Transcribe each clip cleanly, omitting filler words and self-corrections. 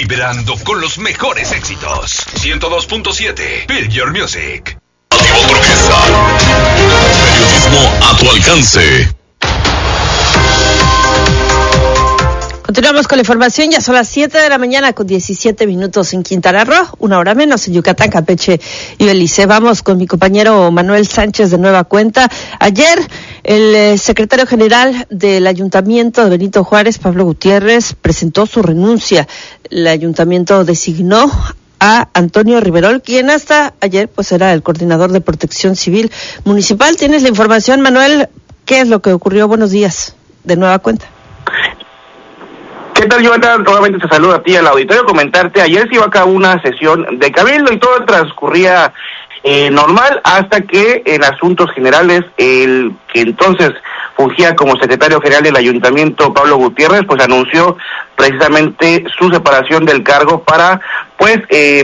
Vibrando con los mejores éxitos. 102.7 Build Your Music. Periodismo a tu alcance. Continuamos con la información, ya son las 7 de la mañana con 17 minutos en Quintana Roo, 1 hora menos en Yucatán, Campeche y Belice. Vamos con mi compañero Manuel Sánchez de nueva cuenta. Ayer el secretario general del Ayuntamiento de Benito Juárez, Pablo Gutiérrez, presentó su renuncia. El ayuntamiento designó a Antonio Riverol, quien hasta ayer pues era el coordinador de Protección Civil Municipal. ¿Tienes la información, Manuel? ¿Qué es lo que ocurrió? Buenos días, de nueva cuenta. ¿Qué tal, Jonathan? Nuevamente te saludo a ti al auditorio. Comentarte, ayer se iba a cabo una sesión de cabildo y todo transcurría normal hasta que en asuntos generales el que entonces fungía como secretario general del ayuntamiento, Pablo Gutiérrez, pues anunció precisamente su separación del cargo para, pues,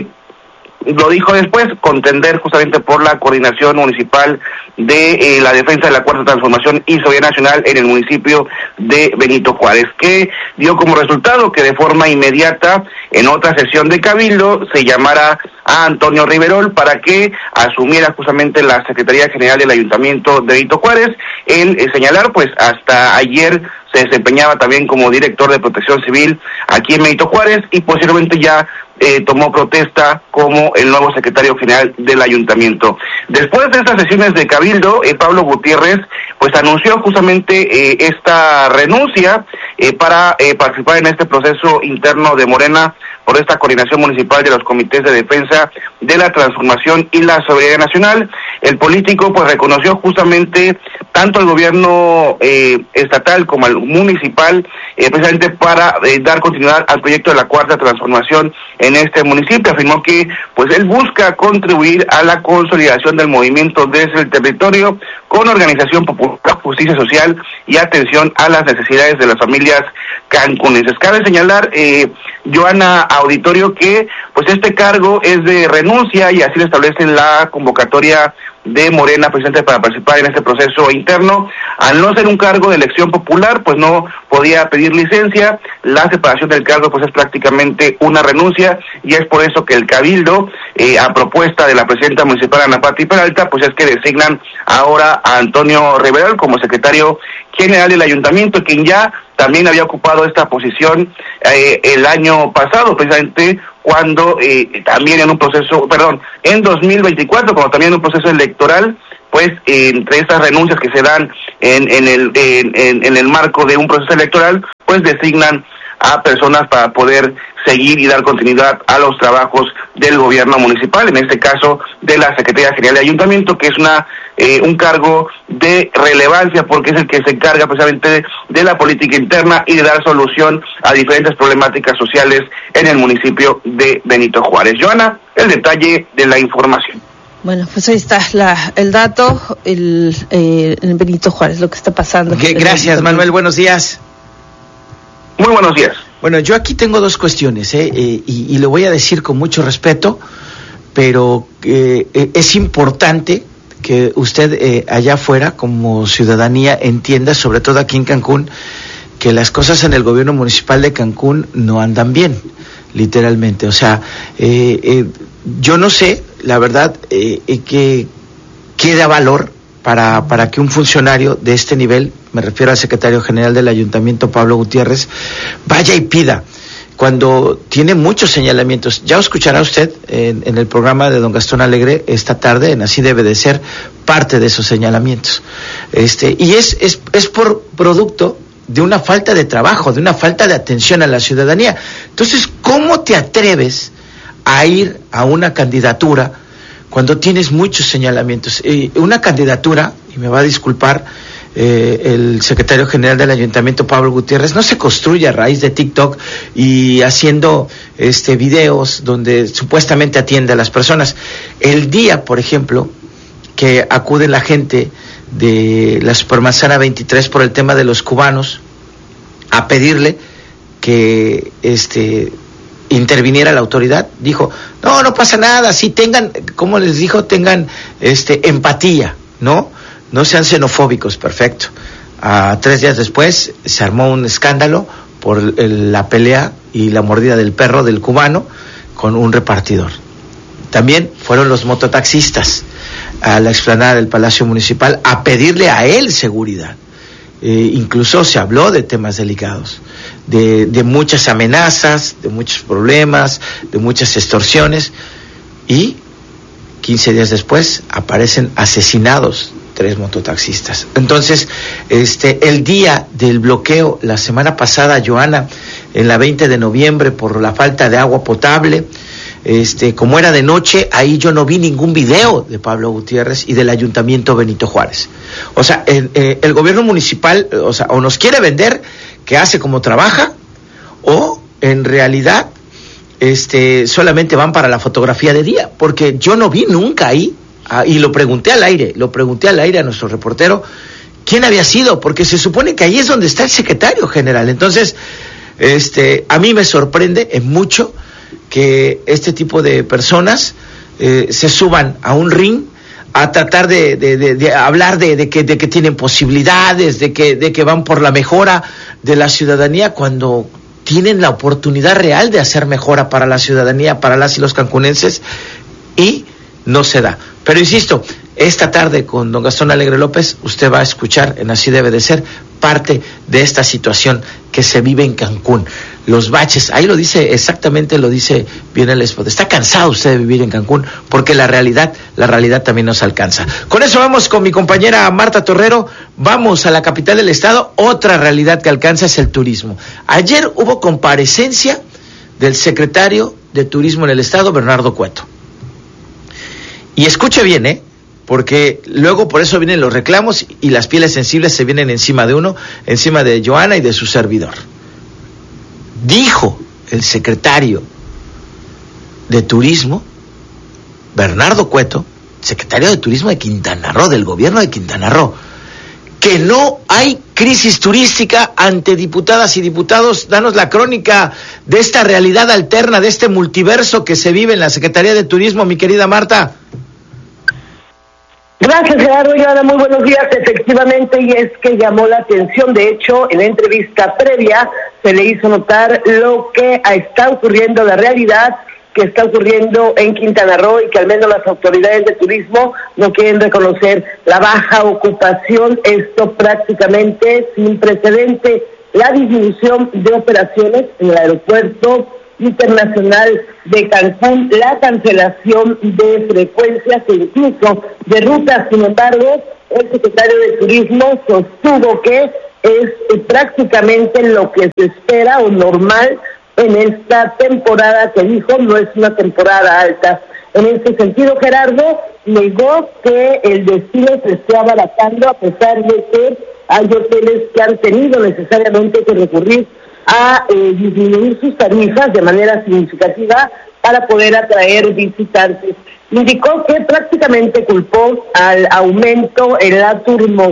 lo dijo después, contender justamente por la coordinación municipal de la defensa de la Cuarta Transformación y Soberanía Nacional en el municipio de Benito Juárez, que dio como resultado que de forma inmediata, en otra sesión de cabildo, se llamara a Antonio Riverol para que asumiera justamente la Secretaría General del Ayuntamiento de Benito Juárez. Él señalar, pues hasta ayer se desempeñaba también como director de Protección Civil aquí en Benito Juárez y posteriormente ya tomó protesta como el nuevo secretario general del ayuntamiento. Después de estas sesiones de cabildo, Pablo Gutiérrez pues anunció justamente esta renuncia para participar en este proceso interno de Morena por esta coordinación municipal de los comités de defensa de la transformación y la soberanía nacional. El político pues reconoció justamente tanto el gobierno estatal como el municipal precisamente para dar continuidad al proyecto de la Cuarta Transformación en este municipio. Afirmó que pues él busca contribuir a la consolidación del movimiento desde el territorio con organización popular, justicia social y atención a las necesidades de las familias cancunenses. Cabe señalar, Joana, auditorio, que pues este cargo es de renuncia y así lo establece la convocatoria de Morena precisamente para participar en este proceso interno. Al no ser un cargo de elección popular, pues no podía pedir licencia. La separación del cargo pues es prácticamente una renuncia y es por eso que el cabildo, a propuesta de la presidenta municipal Ana Pati Peralta, pues es que designan ahora a Antonio Riverol como secretario general del ayuntamiento, quien ya también había ocupado esta posición el año pasado, precisamente cuando también en 2024, cuando también en un proceso electoral, pues entre estas renuncias que se dan en el marco de un proceso electoral, pues designan a personas para poder seguir y dar continuidad a los trabajos del gobierno municipal, en este caso de la Secretaría General de Ayuntamiento, que es un cargo de relevancia porque es el que se encarga precisamente de la política interna y de dar solución a diferentes problemáticas sociales en el municipio de Benito Juárez. Joana, el detalle de la información. Bueno, pues ahí está el dato, en Benito Juárez, lo que está pasando. Gracias, Manuel, buenos días. Muy buenos días. Bueno, yo aquí tengo dos cuestiones, y lo voy a decir con mucho respeto, pero es importante que usted allá afuera, como ciudadanía, entienda, sobre todo aquí en Cancún, que las cosas en el gobierno municipal de Cancún no andan bien, literalmente. O sea, yo no sé, la verdad, que da valor para que un funcionario de este nivel, me refiero al secretario general del ayuntamiento, Pablo Gutiérrez, vaya y pida, cuando tiene muchos señalamientos. Ya escuchará usted en el programa de don Gastón Alegre esta tarde, en Así Debe de Ser, parte de esos señalamientos. Y es por producto de una falta de trabajo, de una falta de atención a la ciudadanía. Entonces, ¿cómo te atreves a ir a una candidatura cuando tienes muchos señalamientos? Una candidatura, y me va a disculpar el secretario general del ayuntamiento, Pablo Gutiérrez, no se construye a raíz de TikTok y haciendo videos donde supuestamente atiende a las personas. El día, por ejemplo, que acude la gente de la Supermanzana 23 por el tema de los cubanos a pedirle que interviniera la autoridad, dijo, no pasa nada, sí tengan, como les dijo, tengan empatía, no sean xenofóbicos. Perfecto. 3 días después se armó un escándalo por la pelea y la mordida del perro del cubano con un repartidor. También fueron los mototaxistas a la explanada del Palacio Municipal a pedirle a él seguridad. Incluso se habló de temas delicados, de muchas amenazas, de muchos problemas, de muchas extorsiones, y 15 días después aparecen asesinados 3 mototaxistas. Entonces, el día del bloqueo, la semana pasada, Joana, en la 20 de noviembre, por la falta de agua potable, como era de noche, ahí yo no vi ningún video de Pablo Gutiérrez y del Ayuntamiento Benito Juárez. O sea, el gobierno municipal, o nos quiere vender que hace como trabaja, o en realidad solamente van para la fotografía de día, porque yo no vi nunca ahí, y lo pregunté al aire a nuestro reportero, ¿quién había sido? Porque se supone que ahí es donde está el secretario general. Entonces, a mí me sorprende en mucho que este tipo de personas se suban a un ring a tratar de hablar de que tienen posibilidades, de que van por la mejora de la ciudadanía, cuando tienen la oportunidad real de hacer mejora para la ciudadanía, para las y los cancunenses, y no se da. Pero insisto, esta tarde con don Gastón Alegre López, usted va a escuchar, en Así Debe de Ser, parte de esta situación que se vive en Cancún. Los baches, ahí lo dice, exactamente lo dice bien el spot. Está cansado usted de vivir en Cancún, porque la realidad también nos alcanza. Con eso vamos con mi compañera Marta Torrero, vamos a la capital del estado. Otra realidad que alcanza es el turismo. Ayer hubo comparecencia del secretario de Turismo en el estado, Bernardo Cueto. Y escuche bien, porque luego por eso vienen los reclamos y las pieles sensibles se vienen encima de uno, encima de Joana y de su servidor. Dijo el secretario de Turismo, Bernardo Cueto, secretario de Turismo de Quintana Roo, del gobierno de Quintana Roo, que no hay crisis turística. Ante diputadas y diputados, danos la crónica de esta realidad alterna, de este multiverso que se vive en la Secretaría de Turismo, mi querida Marta. Gracias, Gerardo. Joana, muy buenos días. Efectivamente, y es que llamó la atención. De hecho, en la entrevista previa se le hizo notar lo que está ocurriendo, la realidad que está ocurriendo en Quintana Roo, y que al menos las autoridades de turismo no quieren reconocer la baja ocupación. Esto prácticamente sin precedente. La disminución de operaciones en el aeropuerto internacional de Cancún, la cancelación de frecuencias e incluso de rutas. Sin embargo, el secretario de Turismo sostuvo que es prácticamente lo que se espera o normal en esta temporada, que dijo no es una temporada alta. En este sentido, Gerardo negó que el destino se esté abaratando, a pesar de que hay hoteles que han tenido necesariamente que recurrir a disminuir sus tarifas de manera significativa para poder atraer visitantes. Indicó que prácticamente culpó al aumento en la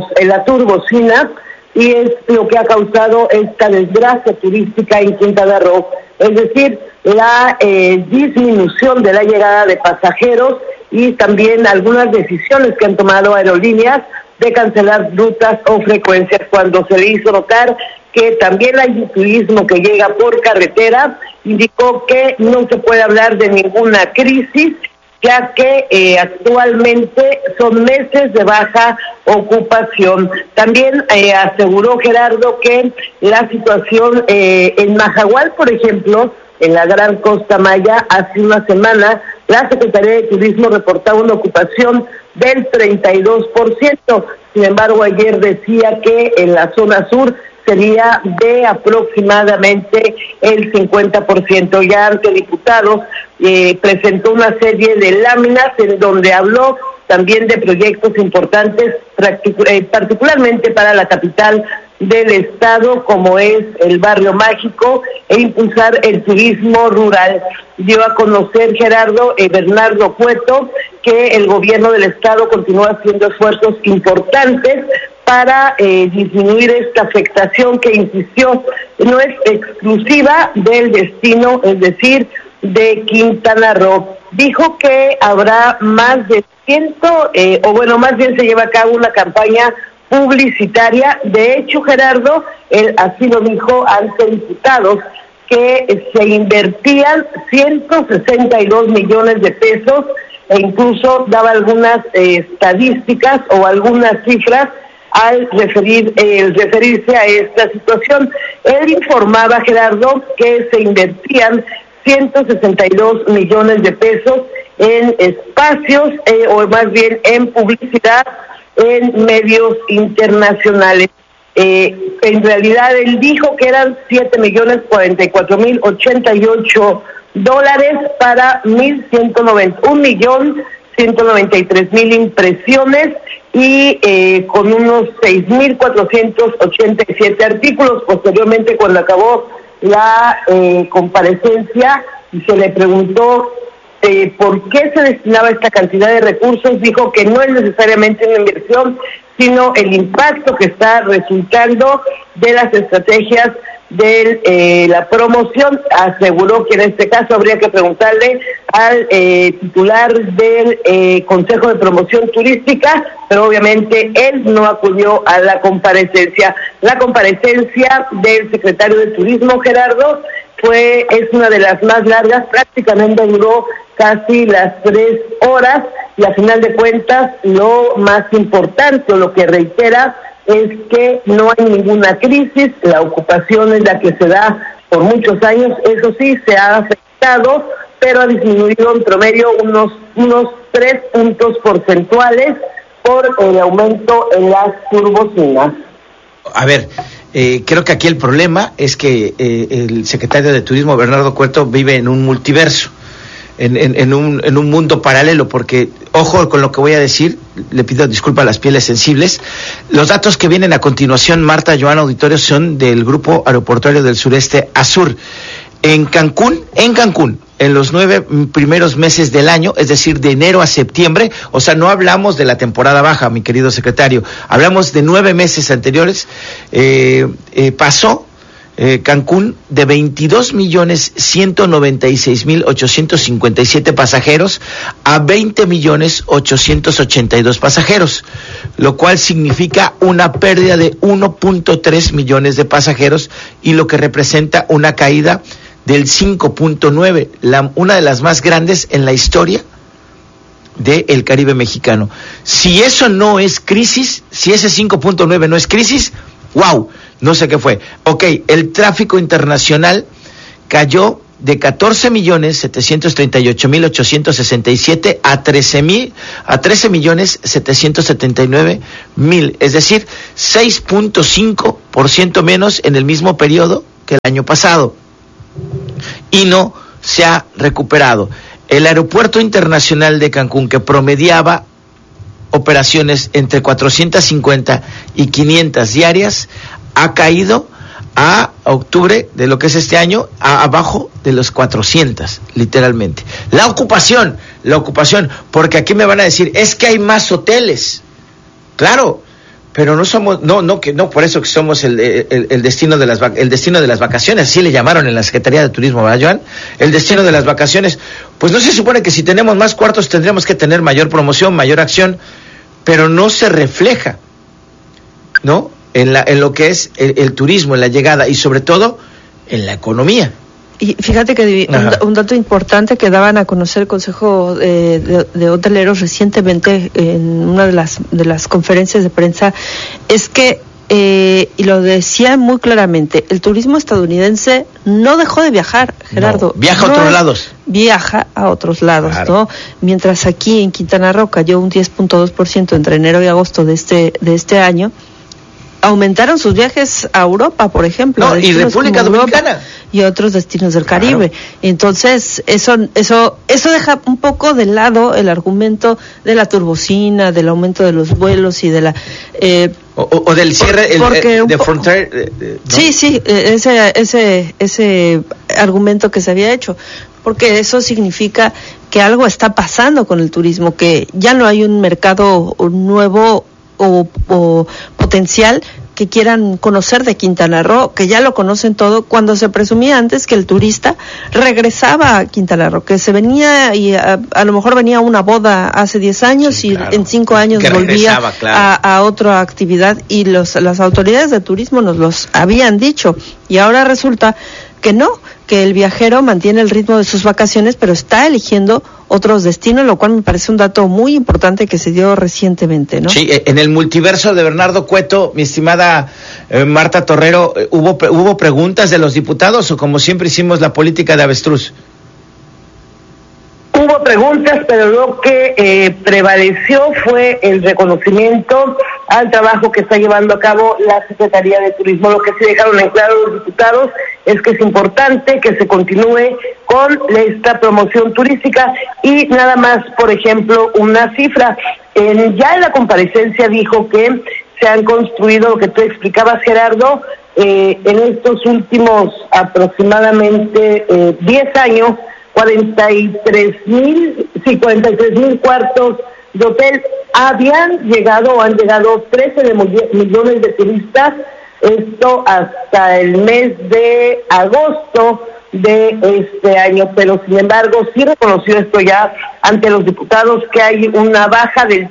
turbocina, y es lo que ha causado esta desgracia turística en Quintana Roo, es decir, la disminución de la llegada de pasajeros y también algunas decisiones que han tomado aerolíneas de cancelar rutas o frecuencias, cuando se le hizo notar que también hay turismo que llega por carretera. Indicó que no se puede hablar de ninguna crisis, ya que actualmente son meses de baja ocupación. También aseguró, Gerardo, que la situación en Majahual, por ejemplo, en la Gran Costa Maya, hace una semana, la Secretaría de Turismo reportaba una ocupación del 32%. Sin embargo, ayer decía que en la zona sur sería de aproximadamente el 50%. Ya ante diputados presentó una serie de láminas en donde habló también de proyectos importantes, particularmente para la capital del estado, como es el Barrio Mágico, e impulsar el turismo rural. Dio a conocer, Gerardo, Bernardo Cueto, que el gobierno del estado continúa haciendo esfuerzos importantes para disminuir esta afectación que, insistió, no es exclusiva del destino, es decir, de Quintana Roo. Dijo que habrá más de más bien se lleva a cabo una campaña publicitaria. De hecho, Gerardo, él así lo dijo ante diputados, que se invertían 162 millones de pesos, e incluso daba algunas estadísticas o algunas cifras al referirse a esta situación. Él informaba, Gerardo, que se invertían 162 millones de pesos en espacios, o más bien en publicidad en medios internacionales. En realidad él dijo que eran $7,044,088 para 1.193.000 impresiones y con unos 6.487 artículos. Posteriormente, cuando acabó la comparecencia y se le preguntó por qué se destinaba esta cantidad de recursos, dijo que no es necesariamente una inversión, sino el impacto que está resultando de las estrategias de la promoción. Aseguró que en este caso habría que preguntarle al titular del Consejo de Promoción Turística, pero obviamente él no acudió a la comparecencia. La comparecencia del secretario de Turismo, Gerardo, es una de las más largas, prácticamente duró casi las 3 horas, y a final de cuentas lo más importante, o lo que reitera, es que no hay ninguna crisis. La ocupación es la que se da por muchos años, eso sí, se ha afectado, pero ha disminuido en promedio unos 3 puntos porcentuales por el aumento en las turbocinas. A ver, creo que aquí el problema es que el secretario de Turismo, Bernardo Cueto, vive en un multiverso, en un mundo paralelo, porque, ojo con lo que voy a decir, le pido disculpas a las pieles sensibles. Los datos que vienen a continuación, Marta, Joan, auditorio, son del Grupo Aeroportuario del Sureste, ASUR. En Cancún, en los 9 primeros meses del año, es decir, de enero a septiembre, o sea, no hablamos de la temporada baja, mi querido secretario, hablamos de 9 meses anteriores, pasó Cancún de 22.196.857 pasajeros a 20.882 pasajeros, lo cual significa una pérdida de 1.3 millones de pasajeros, y lo que representa una caída del 5.9, una de las más grandes en la historia del Caribe mexicano. Si eso no es crisis, si ese 5.9 no es crisis, wow, no sé qué fue. Ok, el tráfico internacional cayó de 14.738.867 a 13.779.000, es decir, 6.5% menos en el mismo periodo que el año pasado, y no se ha recuperado. El Aeropuerto Internacional de Cancún, que promediaba operaciones entre 450 y 500 diarias, ha caído a octubre de lo que es este año a abajo de los 400, literalmente. La ocupación, porque aquí me van a decir, es que hay más hoteles. Claro, pero no somos, no por eso que somos el destino de las vacaciones, así le llamaron en la Secretaría de Turismo, ¿verdad, Joan? El destino de las vacaciones. Pues no se supone que si tenemos más cuartos tendríamos que tener mayor promoción, mayor acción, pero no se refleja, ¿no?, en lo que es el turismo, en la llegada, y sobre todo en la economía. Y fíjate que un dato importante que daban a conocer el Consejo de Hoteleros recientemente en una de las conferencias de prensa es que, y lo decían muy claramente, el turismo estadounidense no dejó de viajar, Gerardo. No, viaja a otros lados. Viaja a otros lados, claro, ¿no? Mientras aquí en Quintana Roo cayó un 10.2% entre enero y agosto de este año, aumentaron sus viajes a Europa, por ejemplo. No, y República Dominicana. Y otros destinos del Caribe. Claro. Entonces, eso deja un poco de lado el argumento de la turbocina, del aumento de los vuelos y de la... o del cierre de Frontier. ¿no? Sí, ese argumento que se había hecho. Porque eso significa que algo está pasando con el turismo, que ya no hay un mercado nuevo o potencial que quieran conocer de Quintana Roo, que ya lo conocen todo, cuando se presumía antes que el turista regresaba a Quintana Roo, que se venía y a lo mejor venía a una boda hace 10 años, sí, claro, y en 5 años volvía claro, a otra actividad, y las autoridades de turismo nos los habían dicho, y ahora resulta que no, que el viajero mantiene el ritmo de sus vacaciones, pero está eligiendo otros destinos, lo cual me parece un dato muy importante que se dio recientemente, ¿no? Sí, en el multiverso de Bernardo Cueto, mi estimada Marta Torrero, ¿hubo preguntas de los diputados o como siempre hicimos la política de avestruz? Hubo preguntas, pero lo que prevaleció fue el reconocimiento al trabajo que está llevando a cabo la Secretaría de Turismo. Lo que sí dejaron en claro los diputados es que es importante que se continúe con esta promoción turística y nada más, por ejemplo, una cifra. Ya en la comparecencia dijo que se han construido, lo que tú explicabas, Gerardo, en estos últimos aproximadamente 10 años, 43,000 cuartos de hotel. Han llegado 13 millones de turistas, esto hasta el mes de agosto de este año, pero sin embargo sí reconoció esto ya ante los diputados que hay una baja del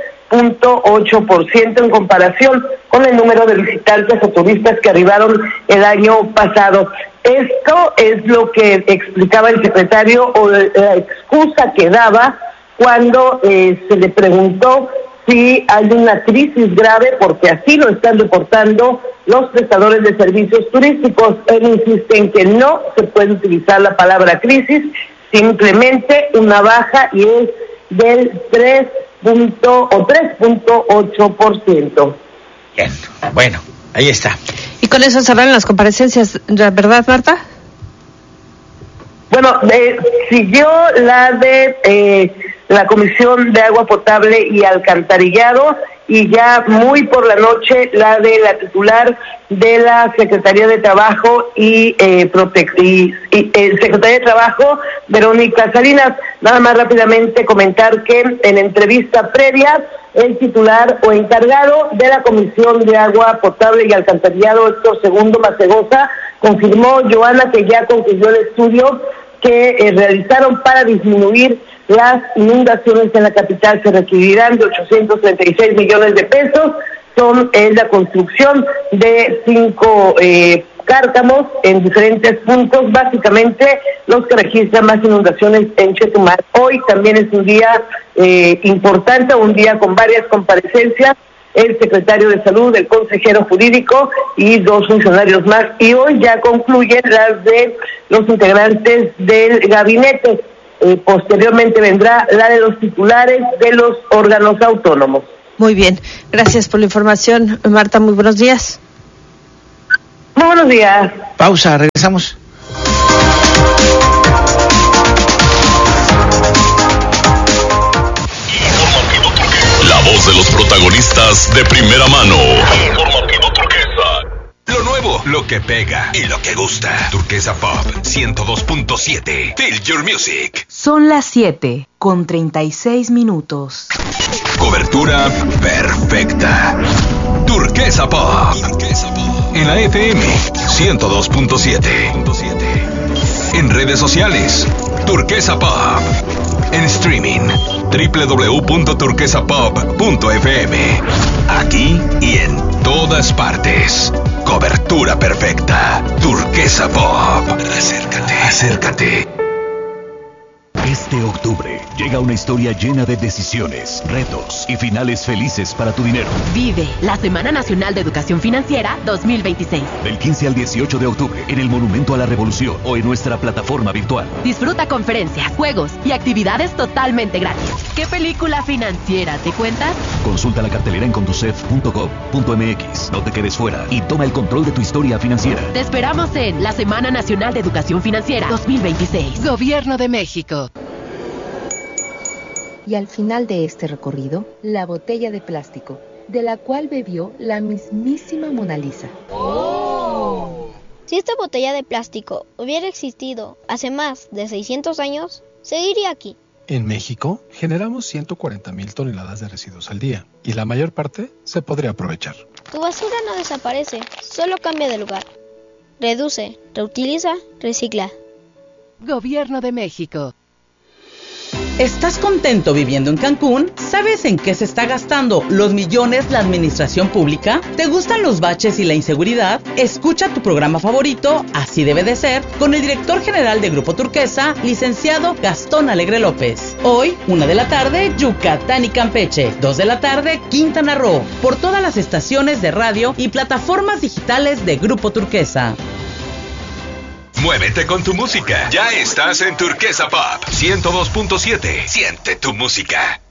3.8% en comparación con el número de visitantes o turistas que arribaron el año pasado. Esto es lo que explicaba el secretario, o la excusa que daba cuando se le preguntó si hay una crisis grave, porque así lo están reportando los prestadores de servicios turísticos. Él insiste en que no se puede utilizar la palabra crisis, simplemente una baja, y es del 3.8%. Bien, bueno, ahí está. Y con eso cerraron las comparecencias, ¿verdad, Marta? Bueno, siguió la de la Comisión de Agua Potable y Alcantarillado, y ya muy por la noche la de la titular de la Secretaría de Trabajo y Secretaría de Trabajo, Verónica Salinas. Nada más rápidamente comentar que en entrevista previa, el titular o encargado de la Comisión de Agua Potable y Alcantarillado, Héctor Segundo Macegosa, confirmó, Joana, que ya concluyó el estudio que realizaron para disminuir las inundaciones en la capital. Se requerirán de 836 millones de pesos. Es la construcción de 5 cárcamos en diferentes puntos, básicamente los que registran más inundaciones en Chetumal. Hoy también es un día importante, un día con varias comparecencias, el secretario de Salud, el consejero jurídico y 2 funcionarios más, y hoy ya concluyen las de los integrantes del gabinete. Posteriormente vendrá la de los titulares de los órganos autónomos. Muy bien, gracias por la información, Marta, muy buenos días. Muy buenos días. Pausa, regresamos. La voz de los protagonistas de primera mano. Informativo Turquesa. Lo nuevo, lo que pega y lo que gusta. Turquesa Pop 102.7. Feel your music. Son las 7:36. Cobertura perfecta. Turquesa Pop. En la FM 102.7. En redes sociales, Turquesa Pop. En streaming, www.turquesapop.fm. Aquí y en todas partes. Cobertura perfecta. Turquesa Pop. Acércate. Este octubre llega una historia llena de decisiones, retos y finales felices para tu dinero. Vive la Semana Nacional de Educación Financiera 2026. Del 15 al 18 de octubre en el Monumento a la Revolución o en nuestra plataforma virtual. Disfruta conferencias, juegos y actividades totalmente gratis. ¿Qué película financiera te cuentas? Consulta la cartelera en conducef.gov.mx. No te quedes fuera y toma el control de tu historia financiera. Te esperamos en la Semana Nacional de Educación Financiera 2026. Gobierno de México. Y al final de este recorrido, la botella de plástico, de la cual bebió la mismísima Mona Lisa. ¡Oh! Si esta botella de plástico hubiera existido hace más de 600 años, seguiría aquí. En México, generamos 140,000 toneladas de residuos al día y la mayor parte se podría aprovechar. Tu basura no desaparece, solo cambia de lugar. Reduce, reutiliza, recicla. Gobierno de México. ¿Estás contento viviendo en Cancún? ¿Sabes en qué se está gastando los millones la administración pública? ¿Te gustan los baches y la inseguridad? Escucha tu programa favorito, Así debe de ser, con el director general de Grupo Turquesa, licenciado Gastón Alegre López. Hoy, 1 de la tarde, Yucatán y Campeche. 2 de la tarde, Quintana Roo. Por todas las estaciones de radio y plataformas digitales de Grupo Turquesa. Muévete con tu música. Ya estás en Turquesa Pop 102.7. Siente tu música.